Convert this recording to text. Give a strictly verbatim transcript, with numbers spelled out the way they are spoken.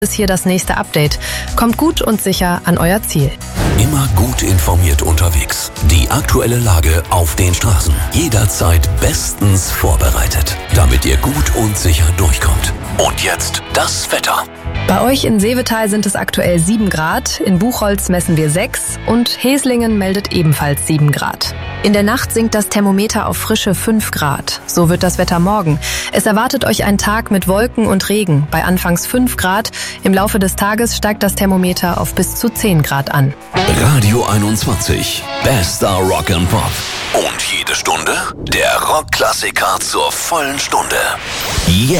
ist hier das nächste Update. Kommt gut und sicher an euer Ziel. Immer gut informiert unterwegs. Die aktuelle Lage auf den Straßen. Jederzeit bestens vorbereitet, damit ihr gut und sicher durchkommt. Und jetzt das Wetter. Bei euch in Seevetal sind es aktuell sieben Grad, in Buchholz messen wir sechs und Heslingen meldet ebenfalls sieben Grad. In der Nacht sinkt das Thermometer auf frische fünf Grad. So wird das Wetter morgen. Es erwartet euch ein Tag mit Wolken und Regen bei anfangs fünf Grad. Im Laufe des Tages steigt das Thermometer auf bis zu zehn Grad an. Radio einundzwanzig. Bester Rock and Pop. Und jede Stunde der Rockklassiker zur vollen Stunde. Jetzt.